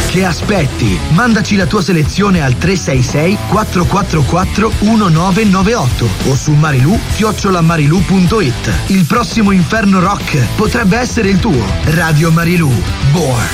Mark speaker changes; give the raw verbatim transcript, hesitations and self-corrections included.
Speaker 1: Che aspetti? Mandaci la tua selezione al tre sei sei quattro quattro quattro uno nove nove otto o su marilu chiocciola marilu punto it. Il prossimo Inferno Rock potrebbe essere il tuo. Radio Marilu. Born